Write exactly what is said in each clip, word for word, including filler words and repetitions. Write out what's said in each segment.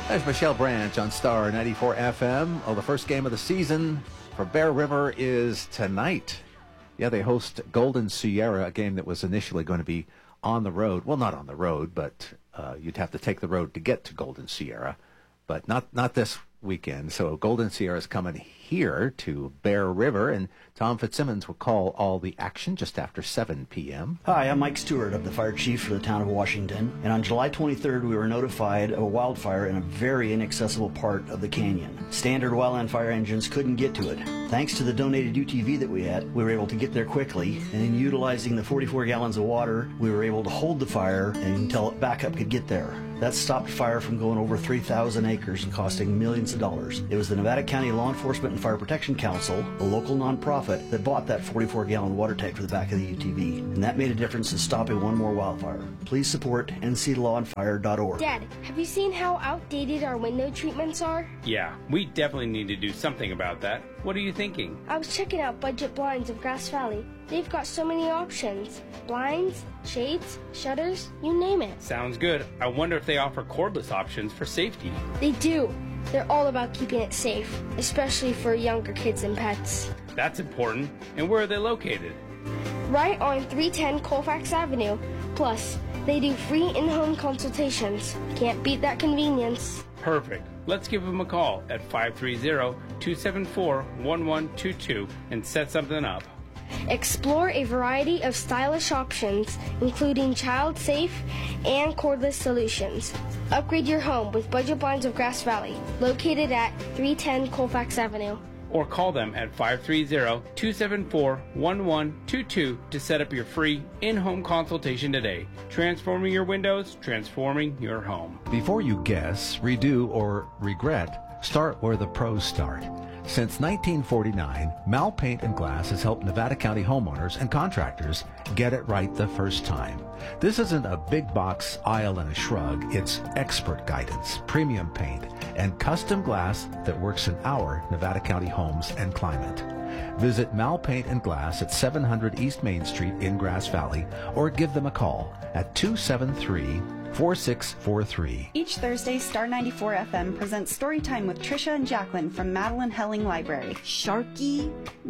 There's Michelle Branch on Star ninety-four F M. Oh, the first game of the season for Bear River is tonight. Yeah, they host Golden Sierra, a game that was initially going to be on the road. Well, not on the road, but uh, you'd have to take the road to get to Golden Sierra. But not not this weekend. So Golden Sierra is coming here to Bear River, and Tom Fitzsimmons will call all the action just after seven p.m. Hi, I'm Mike Stewart. I'm the fire chief for the town of Washington. And on July twenty-third, we were notified of a wildfire in a very inaccessible part of the canyon. Standard wildland fire engines couldn't get to it. Thanks to the donated U T V that we had, we were able to get there quickly. And in utilizing the forty-four gallons of water, we were able to hold the fire until backup could get there. That stopped fire from going over three thousand acres and costing millions of dollars. It was the Nevada County Law Enforcement and Fire Protection Council, a local nonprofit, that bought that forty-four gallon water tank for the back of the U T V. And that made a difference in stopping one more wildfire. Please support N C law and fire dot org. Dad, have you seen how outdated our window treatments are? Yeah, we definitely need to do something about that. What are you thinking? I was checking out Budget Blinds of Grass Valley. They've got so many options. Blinds, shades, shutters, you name it. Sounds good. I wonder if they offer cordless options for safety. They do. They're all about keeping it safe, especially for younger kids and pets. That's important. And where are they located? Right on three ten Colfax Avenue. Plus, they do free in-home consultations. Can't beat that convenience. Perfect. Let's give them a call at five three zero, two seven four, one one two two and set something up. Explore a variety of stylish options, including child-safe and cordless solutions. Upgrade your home with Budget Blinds of Grass Valley, located at three ten Colfax Avenue. Or call them at five three zero, two seven four, one one two two to set up your free in-home consultation today. Transforming your windows, transforming your home. Before you guess, redo, or regret, start where the pros start. Since nineteen forty-nine, Mal Paint and Glass has helped Nevada County homeowners and contractors get it right the first time. This isn't a big box aisle and a shrug. It's expert guidance, premium paint, and custom glass that works in our Nevada County homes and climate. Visit Mal Paint and Glass at seven hundred East Main Street in Grass Valley, or give them a call at two seven three, four six four three. Each Thursday, Star ninety-four F M presents Storytime with Trisha and Jacqueline from Madeline Helling Library. Sharky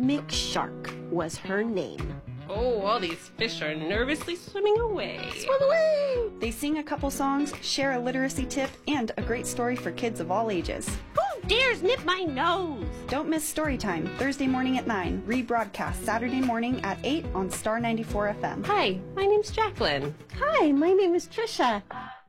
McShark was her name. Oh, all these fish are nervously swimming away. Swim away! They sing a couple songs, share a literacy tip, and a great story for kids of all ages. Who dares nip my nose? Don't miss Storytime, Thursday morning at nine, rebroadcast Saturday morning at eight on Star ninety-four F M. Hi, my name's Jacqueline. Hi, my name is Trisha.